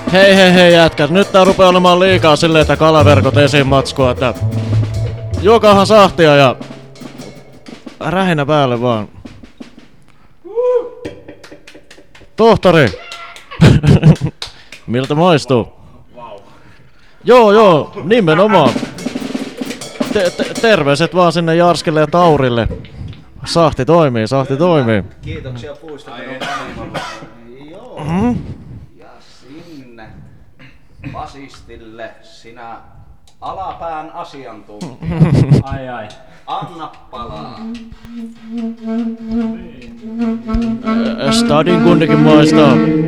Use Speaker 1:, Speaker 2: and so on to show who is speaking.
Speaker 1: Hei jätkät, nyt tää rupee olemaan liikaa silleen, että kalaverkot esiin matskua, että juokaahan sahtia ja rähinä päälle vaan. Tohtori! Miltä maistuu?
Speaker 2: Wow.
Speaker 1: Joo, nimenomaan. Terveiset vaan sinne Jarskille ja Taurille. Sahti toimii.
Speaker 3: Kiitoksia puista. Joo. Ja sinne basistille sinä alapään asiantuntija.
Speaker 2: Ai.
Speaker 3: Anna palaa.
Speaker 1: Stadin kunnikin maistaa.